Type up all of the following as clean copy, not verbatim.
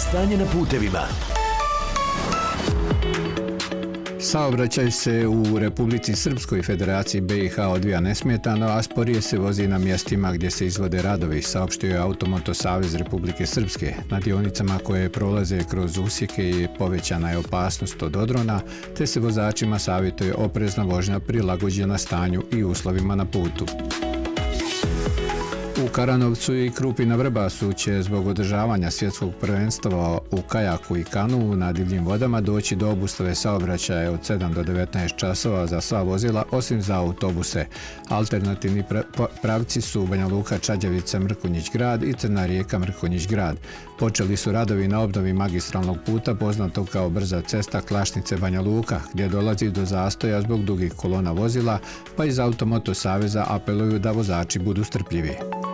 Stanje na putevima. Saobraćaj se u Republici Srpskoj Federaciji BiH odvija nesmetano, a sporije se vozi na mjestima gdje se izvode radovi, saopštio je Automoto Savez Republike Srpske. Na dionicama koje prolaze kroz usjeke povećana je opasnost od odrona, te se vozačima savjetuje oprezna vožnja prilagođena stanju i uslovima na putu. U Karanovcu i Krupi na Vrbasu će zbog održavanja svjetskog prvenstva u kajaku i kanu na divljim vodama doći do obustave saobraćaja od 7 do 19 časova za sva vozila osim za autobuse. Alternativni pravci su Banja Luka, Čađavica, Mrkonjić grad i Crna Rijeka, Mrkonjić grad. Počeli su radovi na obnovi magistralnog puta poznatog kao brza cesta Klašnice Banja Luka, gdje dolazi do zastoja zbog dugih kolona vozila, pa iz Automoto Saveza apeluju da vozači budu strpljivi.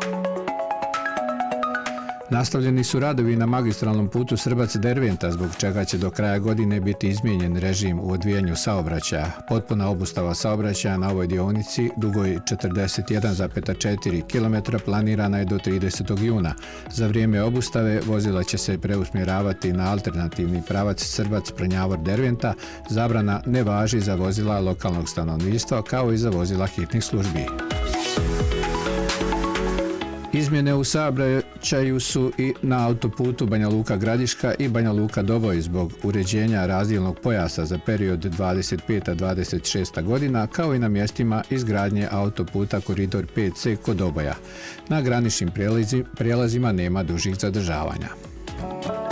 Nastavljeni su radovi na magistralnom putu Srbac-Derventa, zbog čega će do kraja godine biti izmijenjen režim u odvijanju saobraćaja. Potpuna obustava saobraćaja na ovoj dionici dugoj 41,4 km planirana je do 30. juna. Za vrijeme obustave vozila će se preusmjeravati na alternativni pravac Srbac-Prnjavor-Derventa. Zabrana ne važi za vozila lokalnog stanovništva kao i za vozila hitnih službi. Izmjene u saobraćaju su i na autoputu Banja Luka-Gradiška i Banja Luka-Doboj zbog uređenja razdjelnog pojasa za period 25-26 godina, kao i na mjestima izgradnje autoputa Koridor 5C kod Doboja. Na graničnim prijelazima nema dužih zadržavanja.